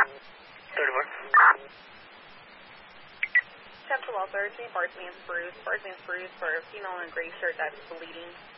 34. 10 to welfare, 3 Barsman's bruised for a female in a gray shirt that's bleeding.